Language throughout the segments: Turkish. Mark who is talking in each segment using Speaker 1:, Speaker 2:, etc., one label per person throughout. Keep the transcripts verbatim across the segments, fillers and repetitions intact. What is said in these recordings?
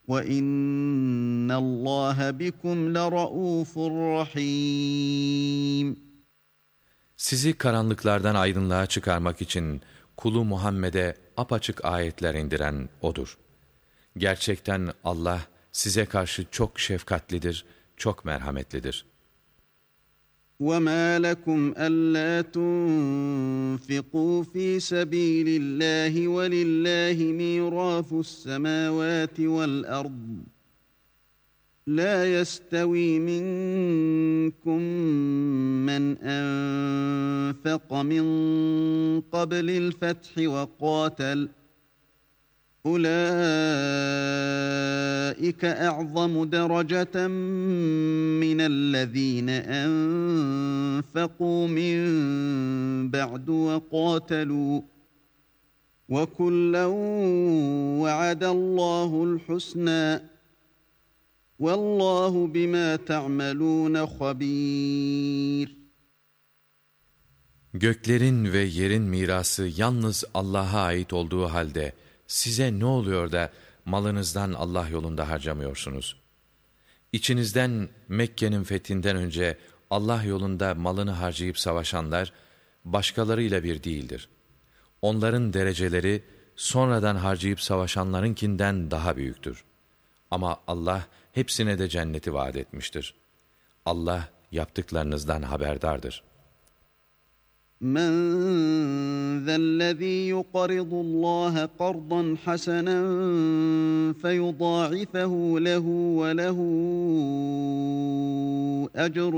Speaker 1: وَإِنَّ اللّٰهَ بِكُمْ لَرَءُوفٌ رَحِيمٌ.
Speaker 2: Sizi karanlıklardan aydınlığa çıkarmak için kulu Muhammed'e apaçık ayetler indiren O'dur. Gerçekten Allah size karşı çok şefkatlidir, çok merhametlidir.
Speaker 1: وَمَا لَكُمْ أَلَّا تُنْفِقُوا فِي سَبِيلِ اللّٰهِ وَلِلّٰهِ مِيرَاثُ السَّمَاوَاتِ وَالْأَرْضِ لَا يَسْتَوِي مِنْكُمْ مَنْ أَنْفَقَ مِنْ قَبْلِ الْفَتْحِ وَقَاتَلَ أُولَٰئِكَ أَعْظَمُ دَرَجَةً مِنَ الَّذِينَ أَنْفَقُوا مِنْ بَعْدُ وَقَاتَلُوا وَكُلًّا وَعَدَ اللّٰهُ الْحُسْنَى وَاللّٰهُ بِمَا تَعْمَلُونَ خَبِيرٌ.
Speaker 2: Göklerin ve yerin mirası yalnız Allah'a ait olduğu halde size ne oluyor da malınızdan Allah yolunda harcamıyorsunuz? İçinizden Mekke'nin fethinden önce Allah yolunda malını harcayıp savaşanlar başkalarıyla bir değildir. Onların dereceleri sonradan harcayıp savaşanlarınkinden daha büyüktür. Ama Allah hepsine de cenneti vaat etmiştir. Allah yaptıklarınızdan haberdardır.
Speaker 1: مَنْ ذَا الَّذ۪ي يُقَرِضُ اللّٰهَ قَرْضًا حَسَنًا فَيُضَاعِفَهُ لَهُ وَلَهُ أَجْرٌ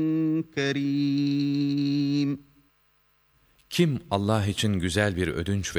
Speaker 1: كَرِيمٌ.
Speaker 2: Kim Allah için güzel bir ödünç